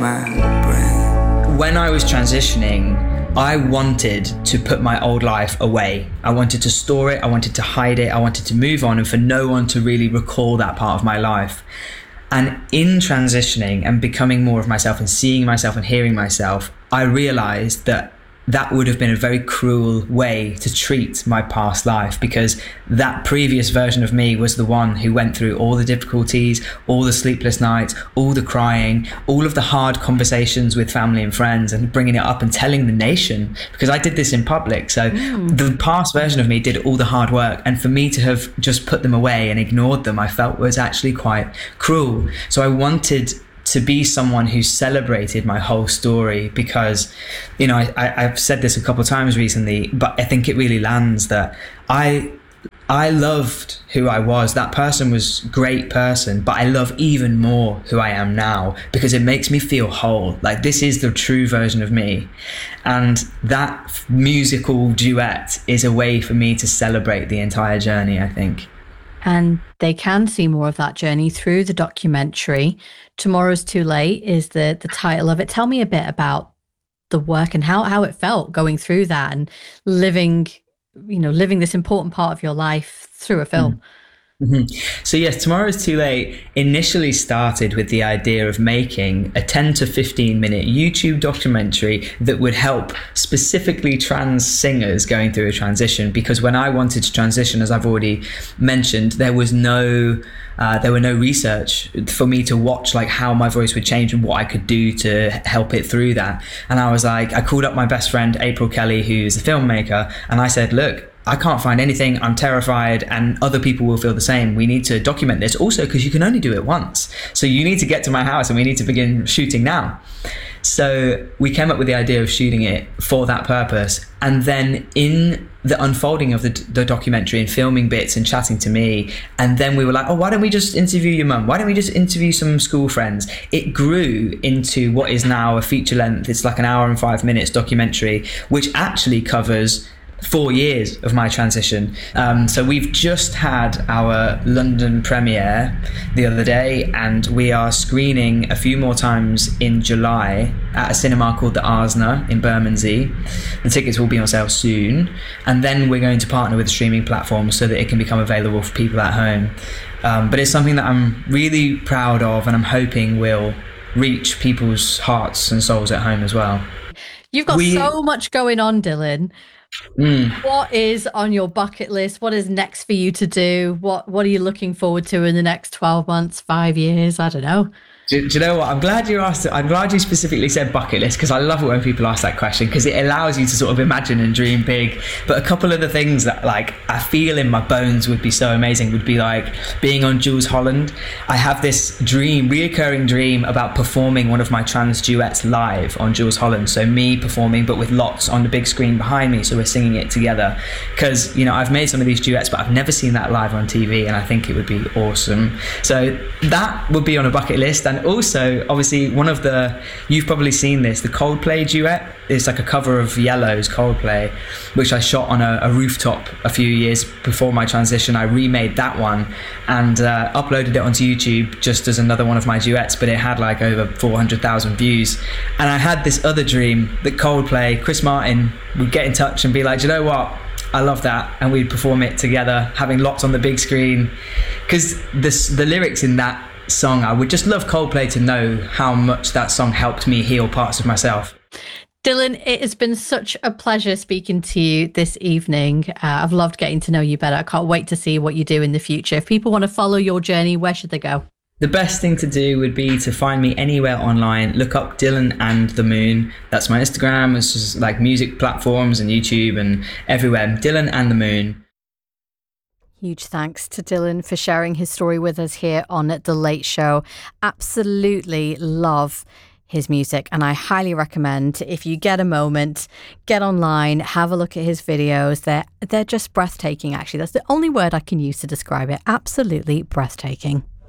my brain. When I was transitioning, I wanted to put my old life away. I wanted to store it. I wanted to hide it. I wanted to move on and for no one to really recall that part of my life. And in transitioning and becoming more of myself and seeing myself and hearing myself, I realized that that would have been a very cruel way to treat my past life, because that previous version of me was the one who went through all the difficulties, all the sleepless nights, all the crying, all of the hard conversations with family and friends, and bringing it up and telling the nation, because I did this in public. So the past version of me did all the hard work, and for me to have just put them away and ignored them, I felt was actually quite cruel. So I wanted to be someone who celebrated my whole story, because, you know, I've said this a couple of times recently, but I think it really lands that I loved who I was. That person was a great person, but I love even more who I am now, because it makes me feel whole. Like, this is the true version of me. And that musical duet is a way for me to celebrate the entire journey, I think. And they can see more of that journey through the documentary. Tomorrow's Too Late is the title of it. Tell me a bit about the work and how it felt going through that and living this important part of your life through a film. Mm-hmm. So yes, Tomorrow's Too Late initially started with the idea of making a 10 to 15 minute YouTube documentary that would help specifically trans singers going through a transition, because when I wanted to transition, as I've already mentioned, there were no research for me to watch, like how my voice would change and what I could do to help it through that. And I was like, I called up my best friend April Kelly, who's a filmmaker, and I said, look, I can't find anything. I'm terrified, and other people will feel the same. We need to document this also, because you can only do it once. So you need to get to my house and we need to begin shooting now. So we came up with the idea of shooting it for that purpose. And then in the unfolding of the documentary and filming bits and chatting to me, and then we were like, oh, why don't we just interview your mum? Why don't we just interview some school friends? It grew into what is now a feature length. It's like an hour and 5 minutes documentary, which actually covers 4 years of my transition. So we've just had our London premiere the other day, and we are screening a few more times in July at a cinema called the Arsena in Bermondsey. The tickets will be on sale soon, and then we're going to partner with streaming platforms so that it can become available for people at home. But it's something that I'm really proud of, and I'm hoping will reach people's hearts and souls at home as well. You've got so much going on, Dylan. What is on your bucket list? What is next for you to do? What are you looking forward to in the next 12 months, 5 years? I don't know. Do you know what? I'm glad you asked it. I'm glad you specifically said bucket list, because I love it when people ask that question, because it allows you to sort of imagine and dream big. But a couple of the things that, like, I feel in my bones would be so amazing would be like being on Jools Holland. I have this reoccurring dream about performing one of my trans duets live on Jools Holland. So me performing, but with lots on the big screen behind me, so we're singing it together. Because, you know, I've made some of these duets, but I've never seen that live on TV, and I think it would be awesome. So that would be on a bucket list. And also, obviously, you've probably seen this, the Coldplay duet. It's like a cover of Yellow's Coldplay, which I shot on a rooftop a few years before my transition. I remade that one and uploaded it onto YouTube just as another one of my duets, but it had like over 400,000 views. And I had this other dream that Coldplay, Chris Martin, would get in touch and be like, do you know what? I love that. And we'd perform it together, having lots on the big screen. Because the lyrics in that song, I would just love Coldplay to know how much that song helped me heal parts of myself. Dylan, it has been such a pleasure speaking to you this evening. I've loved getting to know you better. I can't wait to see what you do in the future. If people want to follow your journey, where should they go? The best thing to do would be to find me anywhere online. Look up Dylan and the Moon. That's my Instagram. It's just like music platforms and YouTube and everywhere. Dylan and the Moon. Huge thanks to Dylan for sharing his story with us here on The Late Show. Absolutely love his music, and I highly recommend, if you get a moment, get online, have a look at his videos. They're just breathtaking, actually. That's the only word I can use to describe it. Absolutely breathtaking.